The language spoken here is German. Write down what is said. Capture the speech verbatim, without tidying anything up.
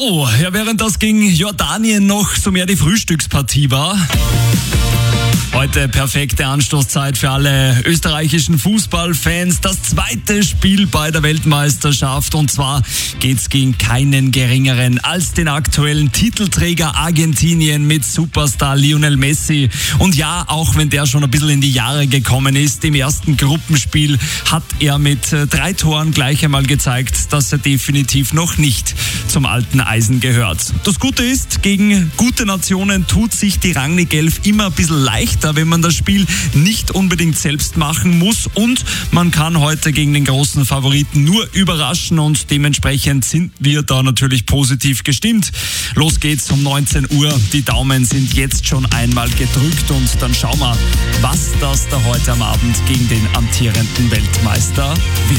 So, ja, während das gegen Jordanien noch so mehr die Frühstückspartie war, heute perfekte Anstoßzeit für alle österreichischen Fußballfans. Das zweite Spiel bei der Weltmeisterschaft, und zwar geht's gegen keinen geringeren als den aktuellen Titelträger Argentinien mit Superstar Lionel Messi. Und ja, auch wenn der schon ein bisschen in die Jahre gekommen ist, im ersten Gruppenspiel hat er mit drei Toren gleich einmal gezeigt, dass er definitiv noch nicht zum alten Eisen gehört. Das Gute ist, gegen gute Nationen tut sich die Rangnick-Elf immer ein bisschen leichter, wenn man das Spiel nicht unbedingt selbst machen muss, und man kann heute gegen den großen Favoriten nur überraschen, und dementsprechend sind wir da natürlich positiv gestimmt. Los geht's um neunzehn Uhr, die Daumen sind jetzt schon einmal gedrückt, und dann schauen wir, was das da heute am Abend gegen den amtierenden Weltmeister wird.